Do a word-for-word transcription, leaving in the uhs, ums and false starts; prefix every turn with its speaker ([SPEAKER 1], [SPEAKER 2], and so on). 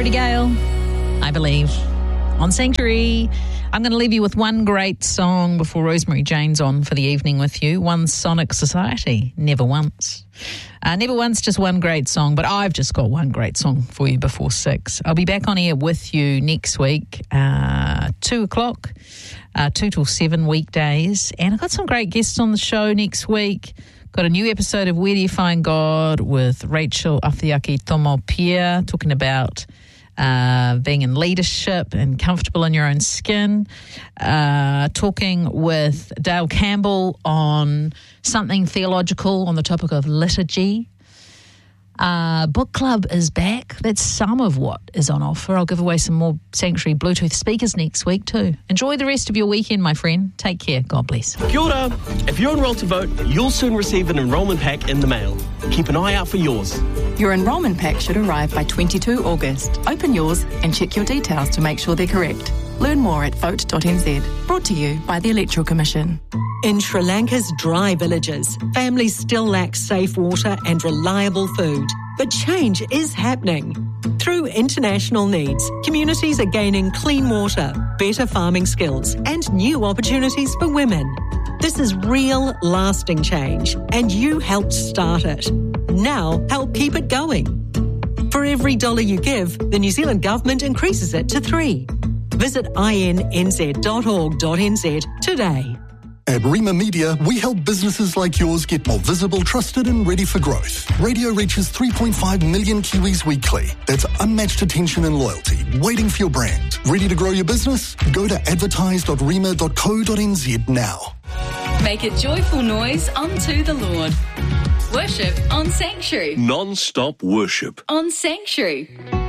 [SPEAKER 1] Charity Gale, I believe, on Sanctuary. I'm going to leave you with one great song before Rosemary Jane's on for the evening with you. One Sonic Society, Never Once. Uh, never once, just one great song, but I've just got one great song for you before six. I'll be back on air with you next week, uh, two o'clock, uh, two till seven weekdays. And I've got some great guests on the show next week. Got a new episode of Where Do You Find God with Rachel Afiaki Tomopia, talking about uh, being in leadership and comfortable in your own skin. Uh, talking with Dale Campbell on something theological on the topic of liturgy. Uh, book club is back. That's some of what is on offer. I'll give away some more Sanctuary Bluetooth speakers next week too. Enjoy the rest of your weekend, my friend. Take care. God bless.
[SPEAKER 2] Kia ora. If you're enrolled to vote, you'll soon receive an enrolment pack in the mail. Keep an eye out for yours.
[SPEAKER 3] Your enrolment pack should arrive by the twenty-second of August. Open yours and check your details to make sure they're correct. Learn more at vote dot n z. Brought to you by the Electoral Commission.
[SPEAKER 4] In Sri Lanka's dry villages, families still lack safe water and reliable food. But change is happening. Through international needs, communities are gaining clean water, better farming skills, and new opportunities for women. This is real, lasting change, and you helped start it. Now, help keep it going. For every dollar you give, the New Zealand Government increases it to three. Visit i n n z dot org dot n z today.
[SPEAKER 5] At Rima Media, we help businesses like yours get more visible, trusted and ready for growth. Radio reaches three point five million Kiwis weekly. That's unmatched attention and loyalty, waiting for your brand. Ready to grow your business? Go to advertise dot rima dot co dot n z now.
[SPEAKER 6] Make a joyful noise unto the Lord. Worship on Sanctuary.
[SPEAKER 2] Non-stop worship
[SPEAKER 6] On Sanctuary.